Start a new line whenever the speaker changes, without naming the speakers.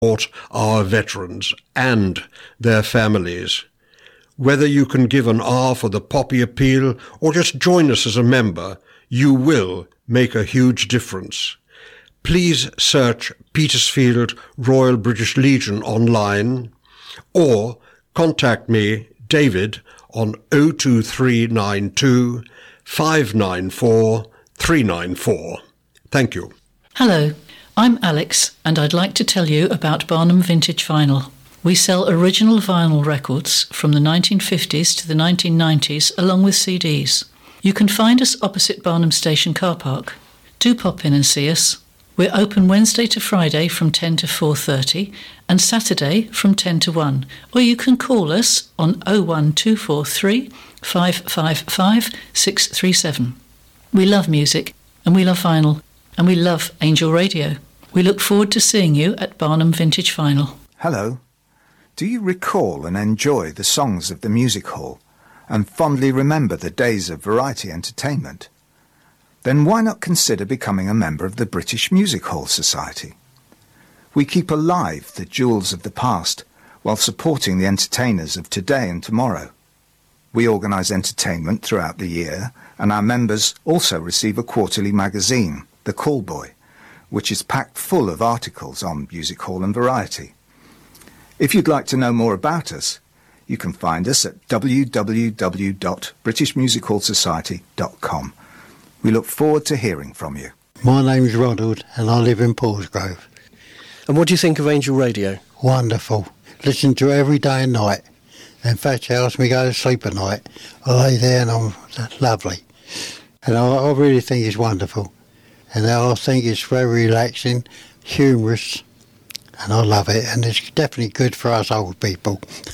support our veterans and their families. Whether you can give an R for the Poppy Appeal or just join us as a member, you will make a huge difference. Please search Petersfield Royal British Legion online or contact me, David, on 02392 594 394. Thank you.
Hello, I'm Alex, and I'd like to tell you about Barnum Vintage Vinyl. We sell original vinyl records from the 1950s to the 1990s, along with CDs. You can find us opposite Barnum Station car park. Do pop in and see us. We're open Wednesday to Friday from 10 to 4:30 and Saturday from 10 to 1. Or you can call us on 01243 555 637. We love music, and we love vinyl, and we love Angel Radio. We look forward to seeing you at Barnum Vintage Vinyl.
Hello. Do you recall and enjoy the songs of the music hall and fondly remember the days of variety entertainment? Then why not consider becoming a member of the British Music Hall Society? We keep alive the jewels of the past while supporting the entertainers of today and tomorrow. We organise entertainment throughout the year, and our members also receive a quarterly magazine, The Call Boy, which is packed full of articles on music hall and variety. If you'd like to know more about us, you can find us at www.britishmusichallsociety.com. We look forward to hearing from you.
My name's Ronald and I live in Paulsgrove.
And what do you think of Angel Radio?
Wonderful. Listen to it every day and night. In fact, it helps me go to sleep at night. I lay there and I'm lovely. And I really think it's wonderful. And I think it's very relaxing, humorous, and I love it. And it's definitely good for us old people.